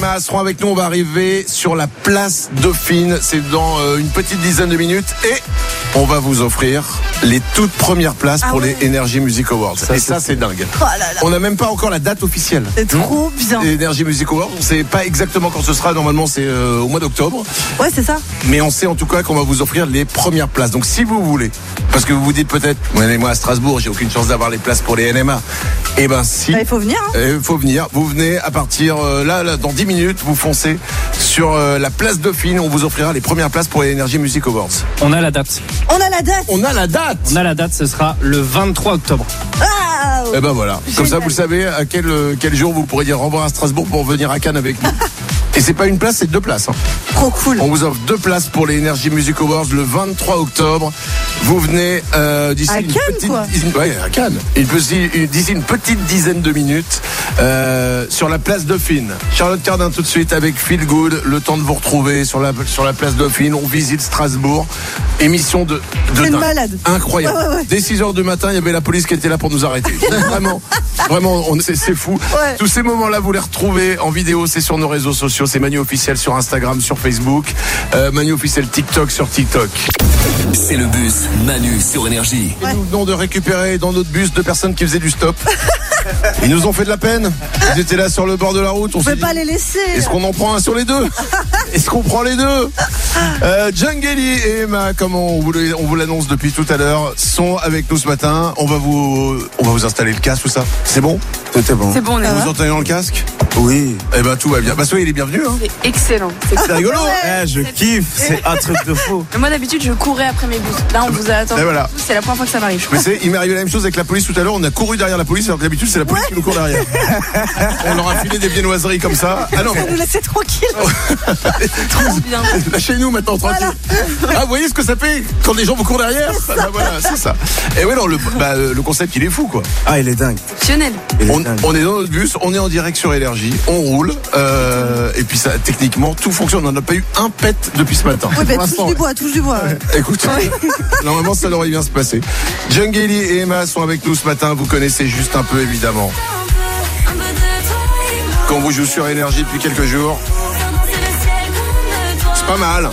Seront avec nous, on va arriver sur la place Dauphine, c'est dans une petite dizaine de minutes et on va vous offrir les toutes premières places pour les Energy Music Awards. Ça c'est dingue. Oh là là. On n'a même pas encore la date officielle. C'est trop bien. Les Energy Music Awards, on sait pas exactement quand ce sera, normalement c'est au mois d'octobre. Ouais, c'est ça. Mais on sait en tout cas qu'on va vous offrir les premières places. Donc si vous voulez, parce que vous vous dites peut-être, moi à Strasbourg, j'ai aucune chance d'avoir les places pour les NMA. Eh ben si. Il faut venir. Il faut venir. Vous venez à partir là dans 10 minutes, vous foncez sur la place Dauphine. On vous offrira les premières places pour les Energy Music Awards. On a la date. On a la date. On a la date. On a la date, ce sera le 23 octobre. Ah, Et ben voilà. Génial. Comme ça, vous le savez à quel jour vous pourrez dire au revoir à Strasbourg pour venir à Cannes avec nous. Et c'est pas une place, c'est 2 places. Hein. trop cool. On vous offre 2 places pour les Energy Music Awards le 23 octobre. Vous venez d'ici À une Cannes, petite quoi. ouais, à Cannes. D'ici une petite dizaine de minutes sur la place Dauphine. Charlotte Cardin tout de suite avec Feel Good. Le temps de vous retrouver sur la place Dauphine. On visite Strasbourg. Émission de C'est dingue. malade. Incroyable. Ouais. Dès 6h du matin, il y avait la police qui était là pour nous arrêter. Vraiment, c'est fou. Ouais. Tous ces moments-là, vous les retrouvez en vidéo. C'est sur nos réseaux sociaux. C'est Manu officiel sur Instagram, sur Facebook. Manu officiel TikTok sur TikTok. C'est le bus Manu sur Énergie. Et nous venons de récupérer dans notre bus 2 personnes qui faisaient du stop. Ils nous ont fait de la peine. Ils étaient là sur le bord de la route. On On s'est peut dit, pas les laisser. est-ce qu'on en prend un sur les 2? Est-ce qu'on prend les 2? Djangeli et Emma, comme on vous l'annonce depuis tout à l'heure, sont avec nous ce matin. On va vous installer le casque, tout ça. C'est bon? Tout est bon. C'est bon, on est Vous entendez dans le casque? Oui. Eh ben tout va bien. Bah soyez les bienvenus. Hein. C'est excellent. C'est rigolo. Je kiffe, c'est un truc de fou. Mais moi d'habitude je courais après mes bus. Là on vous a attendu. Et voilà. C'est la première fois que ça m'arrive. Mais il m'est arrivé la même chose avec la police tout à l'heure. On a couru derrière la police, alors que d'habitude c'est la police qui nous court derrière. On leur a filé des viennoiseries comme ça. Ah non, Nous laisser tranquille. Trop bien. lâchez-nous maintenant tranquille. Ah, vous voyez ce que ça fait quand les gens vous courent derrière? Bah voilà, c'est ça. Et ouais, non, le concept il est fou quoi. Ah, il est dingue. Exceptionnel. Il est On dingue. est dans notre bus, on est en direct sur Énergie, on roule, et puis ça, techniquement, tout fonctionne. On n'a pas eu un pet depuis ce matin. Oui, Pour bah, l'instant, touche du bois. Ouais. écoute, normalement ça devrait bien se passer. Djangeli et Emma sont avec nous ce matin, vous connaissez juste un peu évidemment. Quand on vous joue sur Énergie depuis quelques jours, c'est pas mal.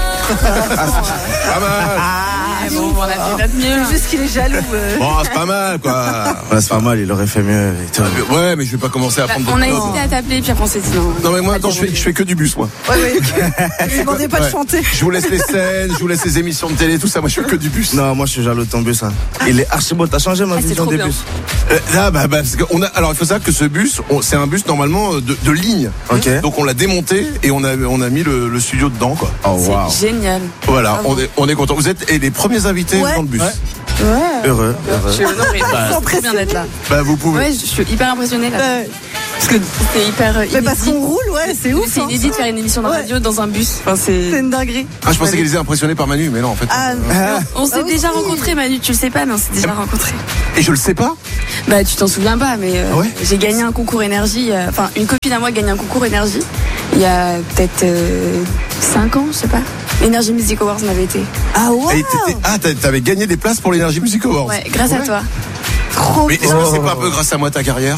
Pas mal. Bon, on a fait notre mieux. Juste qu'il est jaloux. Bon, c'est pas mal quoi. Ouais, c'est pas mal, il aurait fait mieux. et tout. Ouais, mais je vais pas commencer à prendre On a de hésité à t'appeler puis après on s'est dit non. Non mais moi attends, je fais que du bus moi. Ouais. Je ne demandais pas de Ouais. chanter. Je vous laisse les scènes, je vous laisse les émissions de télé, tout ça. Moi je fais que du bus. Non, moi je suis jaloux de ton bus. Hein. Il est archi beau. T'as changé ma c'est vision trop des bien. bus. Parce qu'on a. Alors il faut savoir que ce bus, c'est un bus normalement de ligne. Ok. Donc on l'a démonté et on a mis le studio dedans quoi. Oh waouh. C'est génial. Voilà, Bravo. on est content. Vous êtes les premiers invités Ouais. dans le bus. Heureux. Je suis honorée. C'est trop bien d'être là. Bah vous pouvez. Ouais, je suis hyper impressionnée là. Ouais. Parce que c'est hyper Mais inédit. parce qu'on roule, ouais, c'est ouf. C'est hein. inédit de faire une émission de Ouais. radio dans un bus. Enfin, C'est c'est... une dinguerie. Ah je pensais qu'elle était impressionnée par Manu, mais non en fait. Ah, On s'est Ah oui. déjà rencontrés, Manu. Tu le sais pas, mais on s'est déjà rencontrés. Et je le sais pas. Bah, tu t'en souviens pas, mais Ah ouais j'ai gagné un concours énergie. Enfin, une copine à moi a gagné un concours énergie il y a peut-être 5 ans, je sais pas. Energy Music Awards m'avait été. ah ouais. Et t'avais gagné des places pour l'Energy Music Awards. Ouais, grâce à toi. Trop Mais est-ce que c'est pas un peu grâce à moi ta carrière?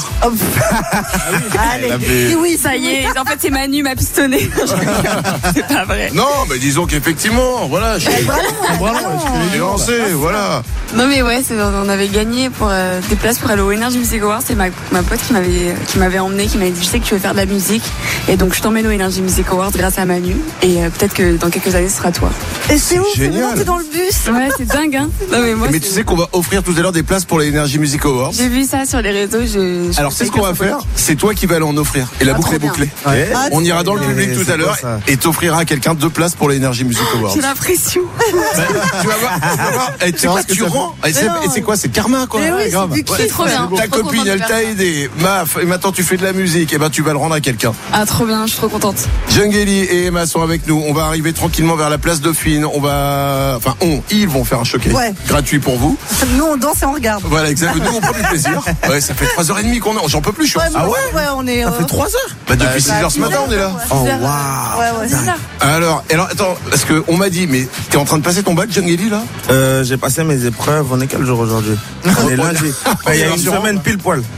Allez. Et oui, Ça y est, en fait, c'est Manu m'a pistonné. C'est pas vrai. Non, mais disons qu'effectivement, voilà, je suis lancé, voilà. Non, mais ouais, on avait gagné pour des places pour aller au Energy Music Awards. C'est ma pote qui m'avait emmené, qui m'avait dit, je sais que tu veux faire de la musique. Et donc, je t'emmène au Energy Music Awards grâce à Manu. Et peut-être que dans quelques années, ce sera toi. Et c'est ouf, c'est génial. bon, t'es dans le bus. Ouais, c'est dingue, hein. Non, mais moi, Mais tu sais qu'on va offrir tout à l'heure des places pour les Energy Music Awards. j'ai vu ça sur les réseaux. Alors c'est ce qu'on va faire, c'est toi qui vas aller en offrir. Et la Ah, boucle est trop bouclée. Ouais. Ah, On ira dans le Mais public tout c'est à l'heure quoi, ça et t'offrira à quelqu'un 2 places pour les Energy Music Awards. J'ai l'impression. Tu vas voir. Et tu sais quoi, tu rends. Et c'est quoi, c'est karma quoi. Mais oui, Grave. c'est du kiff. C'est trop bien. Ta Trop copine, contente de elle faire t'a ça. aidé, maf, et maintenant tu fais de la musique, et ben tu vas le rendre à quelqu'un. Ah, trop bien, je suis trop contente. Djangeli et Emma sont avec nous. On va arriver tranquillement vers la place Dauphine. Ils vont faire un showcase Ouais. gratuit pour vous. Nous, on danse et on regarde. Voilà, exactement. Nous, on prend du plaisir. Ouais, ça fait 3h30 qu'on est. J'en peux plus, je suis en- Ouais, on est. Ça fait 3 heures. Bah, depuis 6h ce matin, on est là. Oh Ouais, waouh. c'est ça. Alors, attends, parce que on m'a dit, mais t'es en train de passer ton bac, Djangeli, là? J'ai passé mes épreuves. On est quel jour aujourd'hui? On est lundi. Il y a une semaine pile poil.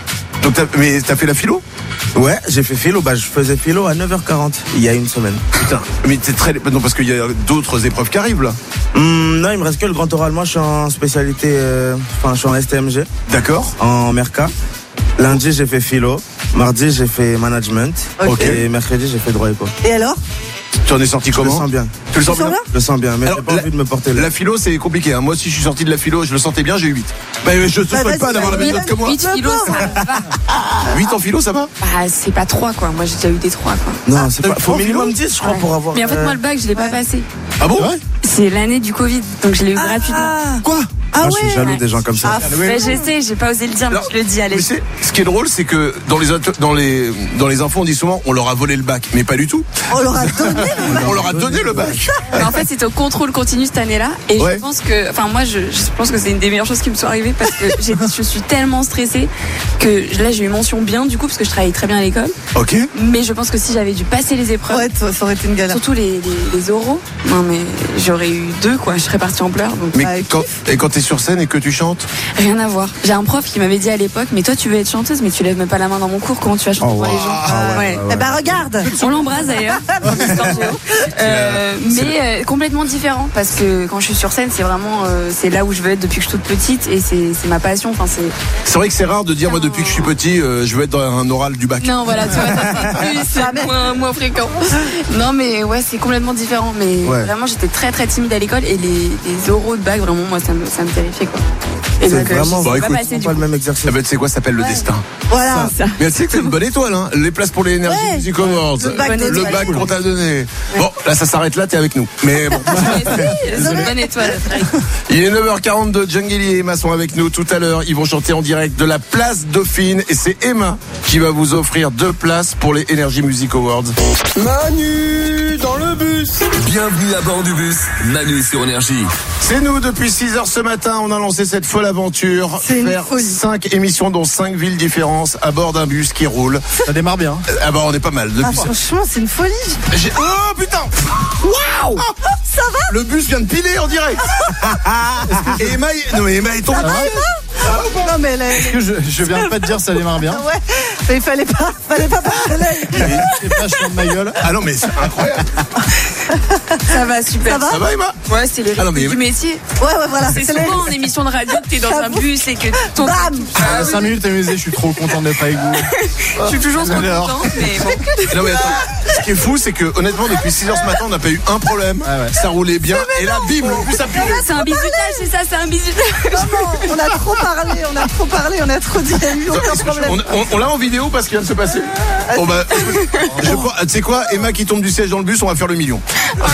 Donc mais t'as fait la philo? Ouais, j'ai fait philo. Bah, je faisais philo à 9h40 il y a une semaine. Putain, mais t'es très... Non, parce qu'il y a d'autres épreuves qui arrivent, là. Non, il me reste que le grand oral. Moi, je suis en spécialité, je suis en STMG. D'accord. En Merca. Lundi, j'ai fait philo. Mardi, j'ai fait management. Ok. Et mercredi, j'ai fait droit éco. Et alors? Tu en es sorti Je comment? le sens bien. Tu le sens bien? Je le sens bien, mais Alors, j'ai pas envie de me porter là. La philo, c'est compliqué. Hein. Moi, si je suis sorti de la philo, je le sentais bien, j'ai eu 8. Bah, je te souhaite pas d'avoir la même note que moi. 8 kilos, ça va. 8 en philo, ça va? Bah, c'est pas 3, quoi. Moi, j'ai déjà eu des 3, quoi. Non, c'est pas. Faut en minimum philo 10, je crois, pour avoir. Mais en fait, moi, le bac, je l'ai pas passé. Ah bon? C'est l'année du Covid, donc je l'ai eu gratuitement. Quoi? Moi, je suis jaloux des gens comme ça. Bah, je sais, j'ai pas osé le dire, mais je le dis, allez. Mais ce qui est drôle, c'est que dans les infos, on dit souvent on leur a volé le bac, mais pas du tout. On leur a donné. On leur a donné le bac. En fait, c'était au contrôle continu cette année-là, et Ouais. je pense que, enfin, moi, je pense que c'est une des meilleures choses qui me sont arrivées parce que je suis tellement stressée que là, j'ai eu mention bien du coup parce que je travaillais très bien à l'école. Ok. Mais je pense que si j'avais dû passer les épreuves, Ouais, ça aurait été une galère. surtout les oraux, non mais j'aurais eu 2 quoi, je serais partie en pleurs. Donc Mais Bah, quand t'es sur scène et que tu chantes, rien à voir. J'ai un prof qui m'avait dit à l'époque, mais toi tu veux être chanteuse, mais tu lèves même pas la main dans mon cours, comment tu vas chanter pour les gens? Ouais. Eh ben regarde. On l'embrasse d'ailleurs. Mais complètement différent parce que quand je suis sur scène, c'est vraiment c'est là où je veux être depuis que je suis toute petite et c'est ma passion. Enfin c'est vrai que c'est rare de dire moi depuis que je suis petit, je veux être dans un oral du bac. non voilà, tu vois, ça, c'est moins fréquent. Non mais ouais, c'est complètement différent. Mais Ouais. vraiment, j'étais très très timide à l'école et les oraux de bac, vraiment moi ça me terrifiait quoi. Et C'est donc, vraiment je sais Bon, pas écoute, passer du pas coup. le même exercice. Ah ben, tu sais quoi, ça s'appelle le destin. Voilà. Mais tu sais que c'est une bonne étoile, hein. Les places pour les Energy Ouais. Music Awards. Le bac de Le étoile. bac qu'on t'a donné. Bon, là, ça s'arrête là, t'es avec nous. Mais bon. C'est une bonne étoile. Il est 9h42, Djangeli et Emma sont avec nous tout à l'heure. Ils vont chanter en direct de la place Dauphine. Et c'est Emma qui va vous offrir 2 places pour les Energy Music Awards. Manu dans le bus. Bienvenue à bord du bus. Manu sur Énergie. C'est nous, depuis 6h ce matin, on a lancé cette folle aventure. C'est une Faire folie. 5 émissions dans 5 villes différentes à bord d'un bus qui roule. Ça démarre bien. Ah bah on est pas mal Ah, depuis ça. franchement, c'est une folie. Oh putain. Waouh. Ça va? Le bus vient de piler en direct. Et Emma, non mais Emma est tombée. Non mais là, Est-ce que je viens pas de dire ça démarre bien? ouais. Mais il fallait pas passer l'œil. C'est pas je de ma gueule. Ah non mais c'est incroyable. Ça va super. Ça va? Ça va Emma? Ouais, c'est les Ah non, mais- rythmes du métier. Ouais, voilà. C'est souvent en émission de radio que t'es dans un bus et que ton. Bam. Il y a 5 minutes amusé, je suis trop content d'être avec vous. Je suis toujours trop Alors. contente, mais bon. Non mais attends, ce qui est fou c'est que honnêtement depuis 6h ce matin on n'a pas eu un problème. Ah ouais. Ça roulait bien et là bim le bus a pilé. C'est un bisutage, c'est ça, c'est un bisutage. Maman, on a trop parlé, on a trop dit. Il y a eu aucun problème. On l'a en vidéo parce qu'il vient de se passer. Bon bah, tu sais quoi, Emma qui tombe du siège dans le bus, on va faire le million.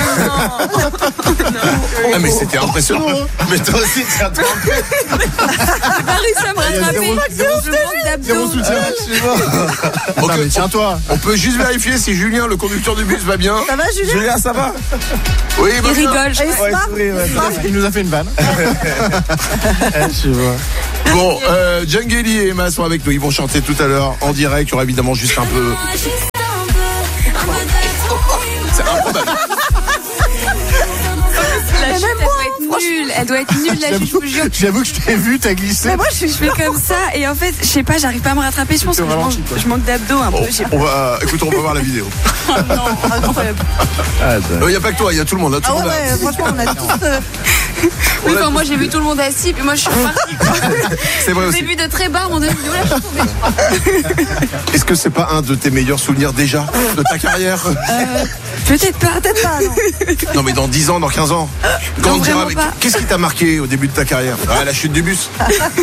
Ah mais c'était impressionnant. Mais toi aussi tu as trompé. J'ai pas réussi à me rattraper. Je manque d'abdos. Ok, mais tiens-toi. on peut juste vérifier si Julien, le conducteur du bus, va bien. Ça va, Julien? Julien, ça va? Oui, Il va bien. rigole. je Et crois. Smart? Il nous a fait une vanne. Je vois. Bon, Djangeli et Emma sont avec nous. Ils vont chanter tout à l'heure en direct. Il y aura évidemment juste un peu. C'est improbable. La chute, elle doit être nulle, la chute, je vous jure. J'avoue que je t'ai vu, t'as glissé. Mais moi, je Je fais comme ça et en fait, je sais pas, j'arrive pas à me rattraper. Je pense que je manque d'abdos un peu. Bon, Je sais pas. écoute, on va voir la vidéo. incroyable. Il n'y a pas que toi, il y a tout le monde. Hein, tout Ah le monde ouais, franchement, on a tous. Oui, enfin, moi j'ai vu tout le monde assis, puis moi je suis repartie. C'est vrai Au aussi. début de très bas, on a dit, là, je suis tombée. Est-ce que c'est pas un de tes meilleurs souvenirs déjà de ta carrière? Peut-être pas. Peut-être pas, non. Non, mais dans 10 ans, dans 15 ans. Quand Non, on dira, vraiment mais pas. qu'est-ce qui t'a marqué au début de ta carrière? Ah, la chute du bus.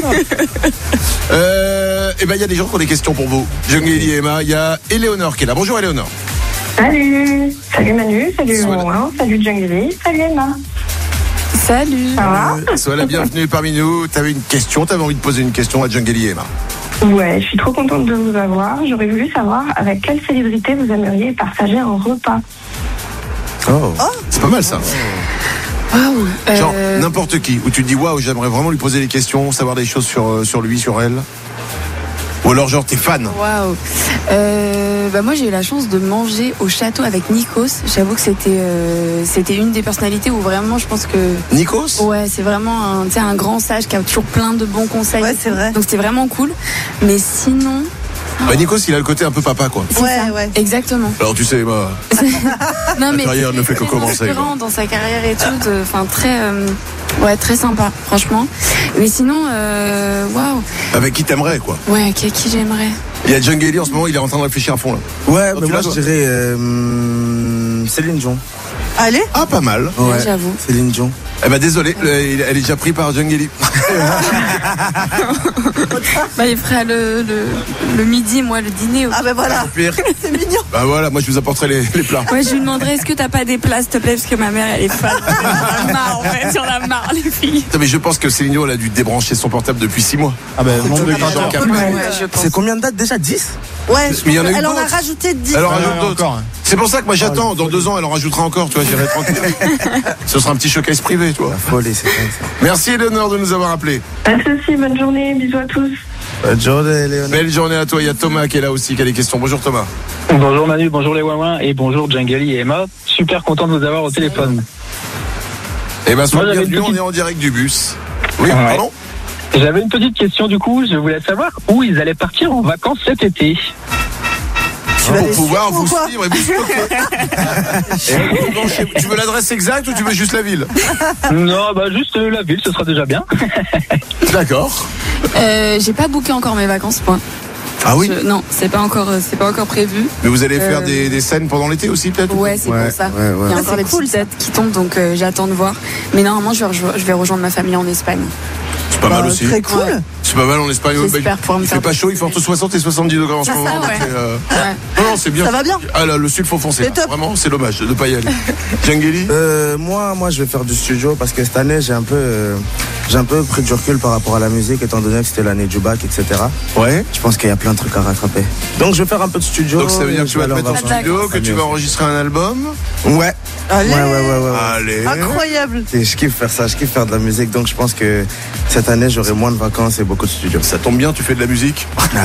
Eh ben, il y a des gens qui ont des questions pour vous. Djangeli et Emma, il y a Éléonore qui est là. Bonjour Éléonore. Salut Manu, salut Romain, salut Djangeli, salut Emma. Salut. Ça va? Sois la bienvenue parmi nous. T'avais une question, t'avais envie de poser une question à Djangeli et Emma. Ouais, je suis trop contente de vous avoir. J'aurais voulu savoir avec quelle célébrité vous aimeriez partager un repas. Oh. C'est pas mal ça. Waouh. Genre n'importe qui, où tu te dis waouh, j'aimerais vraiment lui poser des questions, savoir des choses sur lui, sur elle. Ou alors genre t'es fan. Waouh. Bah moi j'ai eu la chance de manger au château avec Nikos. J'avoue que c'était une des personnalités où vraiment je pense que Nikos? ouais, c'est vraiment un grand sage qui a toujours plein de bons conseils. Ouais, c'est vrai. Donc c'était vraiment cool. Mais sinon, Bah, Nikos, il a le côté un peu papa, quoi. C'est ça. Ouais. Exactement. Alors, tu sais, moi, Non, mais carrière ne fait que très commencer, inspirant dans sa carrière et tout. Enfin, très sympa, franchement. Mais sinon, waouh. avec qui t'aimerais, quoi. Ouais, qui j'aimerais. Il y a Djangeli en ce moment, il est en train de réfléchir à fond, là. Ouais, Oh, mais tu moi l'as, je toi dirais Céline Dion. Allez. Ah, pas mal. Ouais, j'avoue. Céline Dion. Eh ben, désolé, elle est déjà prise par Djangeli. Bah, il ferait le midi, moi, le dîner. Ah ben voilà, Pire. c'est mignon. Bah voilà, moi je vous apporterai les plats. Ouais, je lui demanderais est-ce que t'as pas des plats, s'il te plaît, parce que ma mère, elle est fan. On en a marre, en fait, on en a marre, les filles. Non, mais je pense que Céline Dion, elle a dû débrancher son portable depuis 6 mois. Ah ben, nombre de grateurs. Ouais, je pense. C'est combien de dates déjà? 10? Ouais, Mais il y en a eu elle en a d'autres. rajouté 10. Elle en Ouais, rajoute d'autres. encore, hein. C'est pour ça que moi j'attends. Dans 2 ans, elle en rajoutera encore. Tu vois, j'irai tranquille. Ce sera un petit showcase privé, tu vois. Folie, c'est comme ça. Merci Eleonore de nous avoir appelés. Pas de soucis, bonne journée, bisous à tous. Bonne journée, Léonard. Belle journée à toi. Il y a Thomas qui est là aussi, qui a des questions. Bonjour Thomas. Bonjour Manu, bonjour les Wawins et bonjour Djangeli et Emma. Super content de vous avoir au téléphone. Eh ben, sois Moi, j'avais bienvenue, une on petite- est en direct du bus. Oui, Ouais. pardon. J'avais une petite question du coup, je voulais savoir où ils allaient partir en vacances cet été. vas Pour les pouvoir suivre ou vous quoi suivre et vous stocker. Tu veux l'adresse exacte ou tu veux juste la ville? Non, bah juste la ville, ce sera déjà bien. D'accord. J'ai pas booké encore mes vacances, moi. Ah oui. Non, c'est pas encore prévu. Mais vous allez faire des scènes pendant l'été aussi, peut-être? Ouais, c'est Ouais, pour ça. ouais. Il y a Ah, encore c'est des cool, petites dates qui tombent, donc j'attends de voir. Mais normalement, je vais rejoindre ma famille en Espagne. C'est pas mal aussi. Très cool. Ouais. C'est pas mal en Espagne. J'espère pouvoir me Il fait faire pas chaud, il fait entre 60 et 70 degrés en ce C'est moment. ça, donc ouais. c'est, Ouais. Non, c'est bien. Ça va bien. Ah là, le sud faut foncer. C'est là. top. Vraiment, c'est dommage de ne pas y aller. Djangeli? Moi, je vais faire du studio parce que cette année, j'ai un peu pris du recul par rapport à la musique, étant donné que c'était l'année du bac, etc. Ouais. Je pense qu'il y a plein de trucs à rattraper. Donc, je vais faire un peu de studio. Donc ça veut dire que tu vas te aller mettre en vacances. studio, que tu vas enregistrer un album. Ouais. Allez. Ouais. Allez. Incroyable. Et je kiffe faire ça, je kiffe faire de la musique. Donc, je pense que cette année, j'aurai moins de vacances et beaucoup de studio. Ça tombe bien, tu fais de la musique.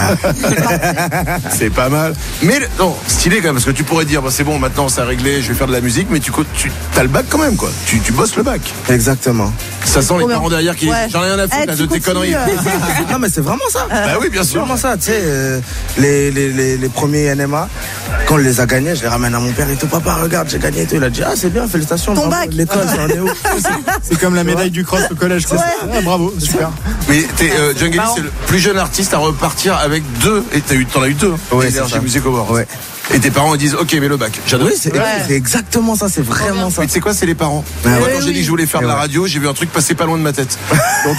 C'est pas mal. Mais non, stylé quand même, parce que tu pourrais dire, bah, c'est bon, maintenant c'est réglé, je vais faire de la musique, mais tu as le bac quand même, quoi. Tu bosses le bac. Exactement. Ça sent les trop bien. parents derrière qui disent, Ouais. j'en ai rien à foutre Eh, là, tu de tes continues, conneries. Non, mais c'est vraiment ça. Bah oui, bien C'est sûr. vraiment ça, tu sais, les premiers NMA, quand on les a gagnés, je les ramène à mon père et tout, papa, regarde, j'ai gagné et tout. Il a dit, ah, c'est bien, félicitations. Ton bravo, bac. l'école, ça en est où? C'est comme la médaille du cross au collège. quoi. Ah, bravo, super. Mais Djangeli, c'est le plus jeune artiste à repartir avec 2, et t'en as eu 2, hein, Ouais, c'est Energy ça. Music Awards. Ouais. Et tes parents ils disent, ok, mais le bac. J'adore. Oui, c'est exactement ça, c'est vraiment ça. Mais tu sais quoi, c'est les parents. Ah Moi, ouais. quand j'ai dit que je voulais faire de la Ouais. radio, j'ai vu un truc passer pas loin de ma tête. Donc,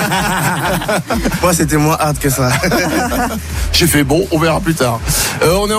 Moi, c'était moins hard que ça. j'ai fait bon, on verra plus tard. On est